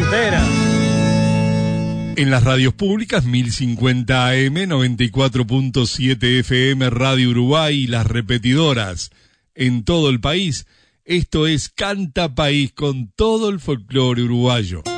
entera. En las radios públicas, 1050 AM, 94.7 FM, Radio Uruguay y las repetidoras en todo el país. Esto es Canta País con todo el folclore uruguayo.